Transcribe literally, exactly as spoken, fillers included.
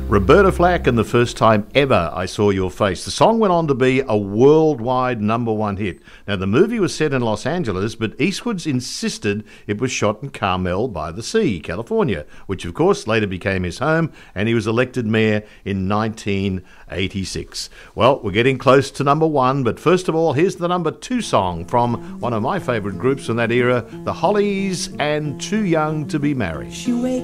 Roberta Flack and The First Time Ever I Saw Your Face. The song went on to be a worldwide number one hit. Now, the movie was set in Los Angeles, but Eastwood insisted it was shot in Carmel by the Sea, California, which of course later became his home, and he was elected mayor in nineteen eighty-six. Well, we're getting close to number one, but first of all, here's the number two song from one of my favourite groups from that era, the Hollies and Too Young to Be Married. She